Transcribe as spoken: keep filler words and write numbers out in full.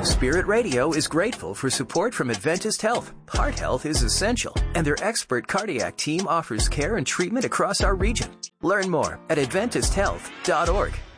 Spirit Radio is grateful for support from Adventist Health. Heart health is essential, and their expert cardiac team offers care and treatment across our region. Learn more at adventist health dot org.